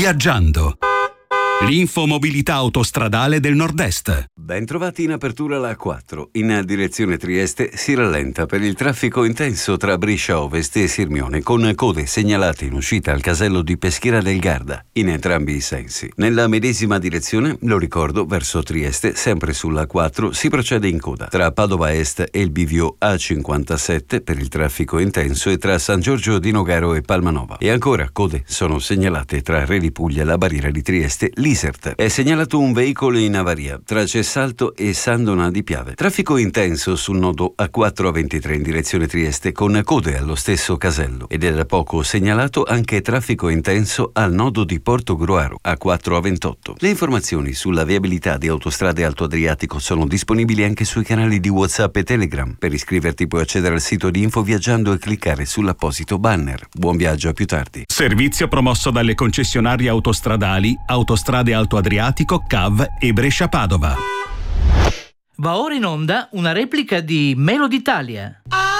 Viaggiando. L'infomobilità autostradale del Nord-Est. Bentrovati in apertura la A4. In direzione Trieste si rallenta per il traffico intenso tra Brescia Ovest e Sirmione, con code segnalate in uscita al casello di Peschiera del Garda, in entrambi i sensi. Nella medesima direzione, lo ricordo, verso Trieste, sempre sulla A4, si procede in coda tra Padova Est e il bivio A57 per il traffico intenso e tra San Giorgio di Nogaro e Palmanova. E ancora code sono segnalate tra Reli Puglia, la barriera di Trieste, l'Isert. È segnalato un veicolo in avaria tra Cessalto e Sandona di Piave. Traffico intenso sul nodo A4-A23 in direzione Trieste con code allo stesso casello. Ed è da poco segnalato anche traffico intenso al nodo di Porto Gruaro A4-A28. Le informazioni sulla viabilità di Autostrade Alto Adriatico sono disponibili anche sui canali di WhatsApp e Telegram. Per iscriverti puoi accedere al sito di Info Viaggiando e cliccare sull'apposito banner. Buon viaggio, a più tardi. Servizio promosso dalle concessionarie autostradali Autostrade Alto Adriatico, CAV e Brescia Padova. Va ora in onda una replica di Melody Italia.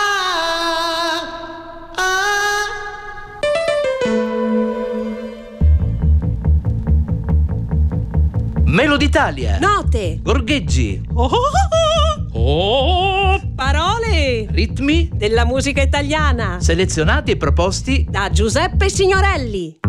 Melody Italia. Note. Gorgheggi. Parole. Ritmi Della musica italiana. selezionati e proposti Da Giuseppe Signorelli.